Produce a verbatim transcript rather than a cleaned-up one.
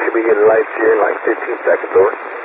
should be getting lights here in like fifteen seconds, over.